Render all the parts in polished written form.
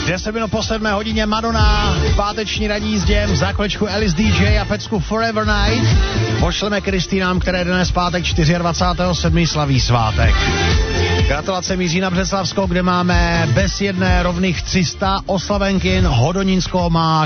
10 minut po 7 hodině Madonna v páteční ranní jízdě, v záklečku Alice DJ a pecku Forever Night. Pošleme Kristýnám, které dnes pátek 24.7. slaví svátek. Gratulace míří na Břeclavskou, kde máme bez jedné rovných 300 oslavenkin. Hodonínsko má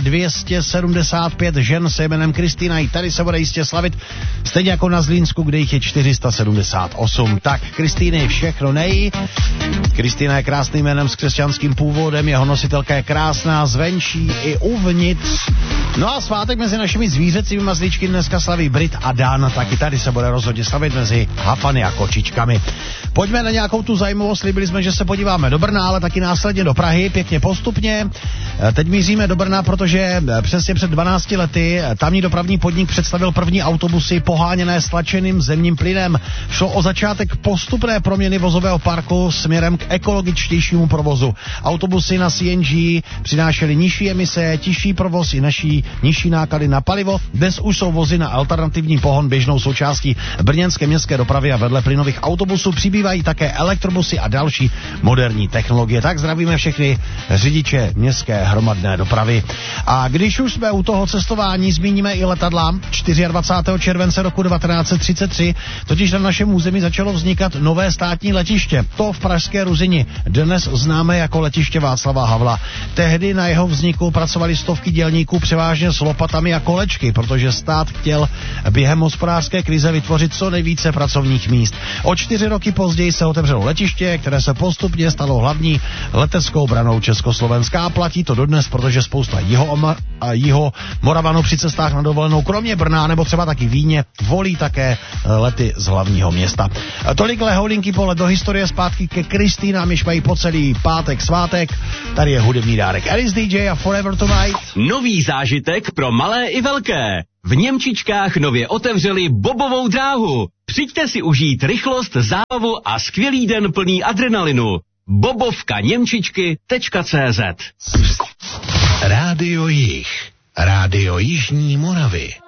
275 žen se jménem Kristýna. I tady se bude jistě slavit, stejně jako na Zlínsku, kde jich je 478. Tak, Kristýny, všechno nej. Kristýna je krásným jménem s křesťanským původem, jeho nositelka je krásná zvenčí i uvnitř. No a svátek mezi našimi zvířecími mazlíčky dneska slaví Brit a Dan, taky tady se bude rozhodně slavit mezi hafany a kočičkami. Pojďme na nějakou tu zajímavost, slíbili jsme, že se podíváme do Brna, ale taky následně do Prahy, pěkně postupně. Teď míříme do Brna, protože přesně před 12 lety tamní dopravní podnik představil první autobusy poháněné stlačeným zemním plynem. Šlo o začátek postupné proměny vozového parku směrem k ekologičtějšímu provozu. Autobusy na CNG přinášely nižší emise, tižší provoz i nižší náklady na palivo. Dnes už jsou vozy na alternativní pohon běžnou součástí brněnské městské dopravy a vedle plynových autobusů přibývají také elektrobusy a další moderní technologie. Tak zdravíme všechny řidiče městské hromadné dopravy. A když už jsme u toho cestování, zmíníme i letadla. 24. července roku 1933 totiž na našem území začalo vznikat nové státní letiště. To v pražské Ruzini, dnes známé jako letiště Václava Havla. Tehdy na jeho vzniku pracovali stovky dělníků převážně s lopatami a kolečky, protože stát chtěl během hospodářské krize vytvořit co nejvíce pracovních míst. O 4 roky později se otevřelo letiště, které se postupně stalo hlavní leteckou branou Československa a platí to dodnes, protože spousta Moravanů při cestách na dovolenou kromě Brna nebo třeba taky Vídně volí také lety z hlavního města. Tolik leholinky pole do historie, zpátky ke Kristýnám, již mají po celý pátek svátek. Tady je hudební dárek Alice DJ a Forever Tonight. Nový zážitek pro malé i velké. V Němčičkách nově otevřeli bobovou dráhu. Přijďte si užít rychlost, zábavu a skvělý den plný adrenalinu. bobovkaněmčičky.cz Rádio Jih, Rádio Jižní Moravy.